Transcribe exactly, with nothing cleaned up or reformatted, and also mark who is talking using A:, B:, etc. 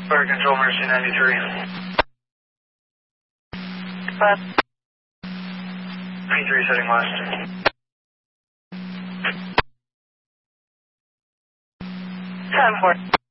A: Fire control, Mercy ninety-three.
B: Five.
A: ninety-three setting west.
B: Time for